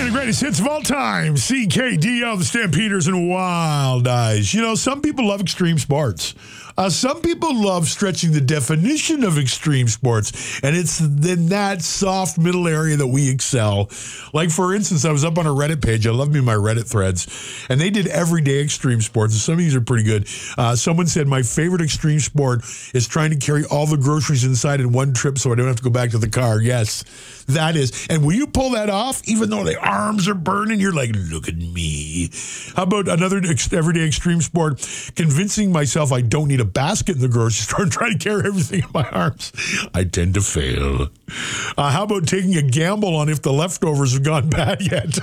the greatest hits of all time. CKDL, the Stampeders, and Wild Eyes. You know, some people love extreme sports. Some people love stretching the definition of extreme sports, and it's in that soft middle area that we excel. Like, for instance, I was up on a Reddit page. I love me my Reddit threads, and they did everyday extreme sports, and some of these are pretty good. Someone said, my favorite extreme sport is trying to carry all the groceries inside in one trip so I don't have to go back to the car. Yes, that is. And will you pull that off, even though the arms are burning? You're like, look at me. How about another everyday extreme sport? Convincing myself I don't need a basket in the grocery store and trying to carry everything in my arms. I tend to fail. How about taking a gamble on if the leftovers have gone bad yet?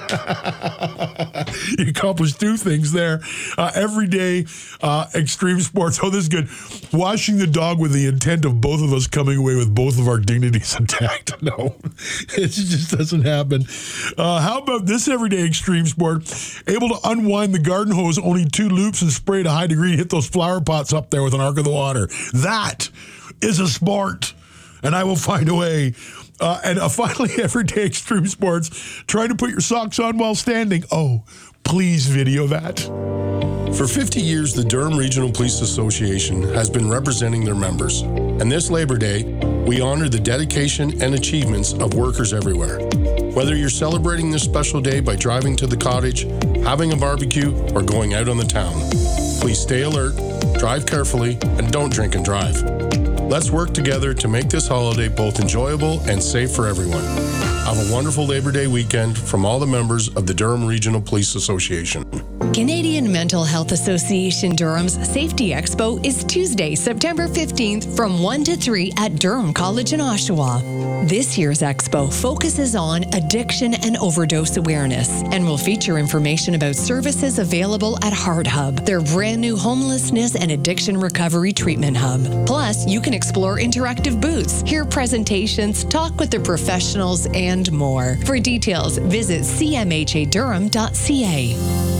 You accomplished two things there. Everyday extreme sports. Oh, this is good. Washing the dog with the intent of both of us coming away with both of our dignities intact. No, it just doesn't happen. How about this everyday extreme sport? Able to unwind the garden hose only 2 loops and spray to high degree, hit those flower pots up there with an arc of the water. That is a sport, and I will find a way. And finally, everyday extreme sports, trying to put your socks on while standing. Oh, please video that. For 50 years, the Durham Regional Police Association has been representing their members. And this Labor Day, we honor the dedication and achievements of workers everywhere. Whether you're celebrating this special day by driving to the cottage, having a barbecue, or going out on the town, please stay alert, drive carefully, and don't drink and drive. Let's work together to make this holiday both enjoyable and safe for everyone. Have a wonderful Labor Day weekend from all the members of the Durham Regional Police Association. Canadian Mental Health Association Durham's Safety Expo is Tuesday, September 15th from 1 to 3 at Durham College in Oshawa. This year's expo focuses on addiction and overdose awareness and will feature information about services available at Heart Hub, their brand new homelessness and addiction recovery treatment hub. Plus, you can explore interactive booths, hear presentations, talk with the professionals, and more. For details, visit cmhadurham.ca.